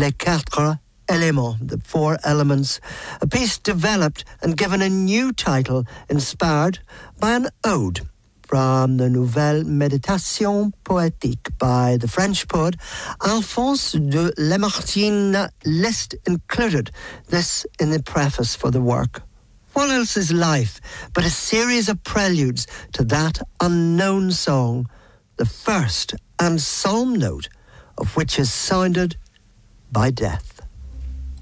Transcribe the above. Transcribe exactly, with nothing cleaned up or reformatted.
Les Quatre Éléments, the four elements, a piece developed and given a new title inspired by an ode from the Nouvelle Méditation Poétique by the French poet Alphonse de Lamartine. Liszt included this in the preface for the work. What else is life but a series of preludes to that unknown song, the first and solemn note of which is sounded by death?